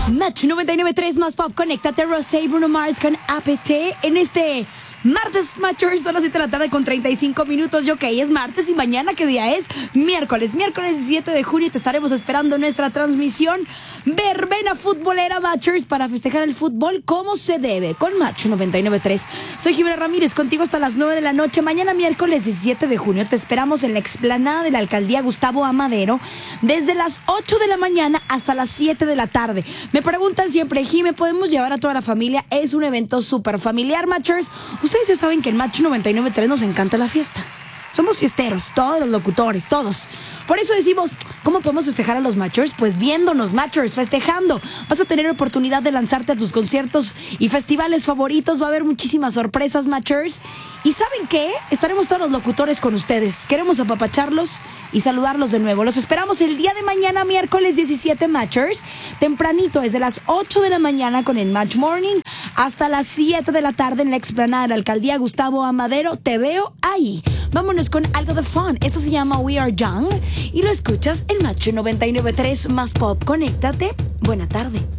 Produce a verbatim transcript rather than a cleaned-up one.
Match noventa y nueve punto tres más pop. Conéctate, Rosé y Bruno Mars con A P T en este martes, Matchers. Son las siete de la tarde con treinta y cinco minutos. Yo, ok, es martes y mañana, ¿qué día es? Miércoles, miércoles diecisiete de junio. Te estaremos esperando en nuestra transmisión verbena futbolera, Matchers, para festejar el fútbol como se debe con Match noventa y nueve punto tres. Soy Jimena Ramírez, contigo hasta las nueve de la noche. Mañana, miércoles diecisiete de junio, te esperamos en la explanada de la alcaldía Gustavo A. Madero desde las ocho de la mañana hasta las siete de la tarde. Me preguntan siempre, Jime, ¿podemos llevar a toda la familia? Es un evento súper familiar, Matchers. Ustedes ya saben que en Match noventa y nueve punto tres nos encanta la fiesta. Somos fiesteros, todos los locutores, todos. Por eso decimos, ¿cómo podemos festejar a los Matchers? Pues viéndonos, Matchers, festejando. Vas a tener oportunidad de lanzarte a tus conciertos y festivales favoritos. Va a haber muchísimas sorpresas, Matchers. ¿Y saben qué? Estaremos todos los locutores con ustedes. Queremos apapacharlos y saludarlos de nuevo. Los esperamos el día de mañana, miércoles diecisiete, Matchers. Tempranito, desde las ocho de la mañana con el Match Morning hasta las siete de la tarde en la explanada de la alcaldía Gustavo A. Madero. Te veo ahí. Vámonos con algo de fun. Esto se llama We Are Young y lo escuchas en Match noventa y nueve punto tres más pop. Conéctate. Buena tarde.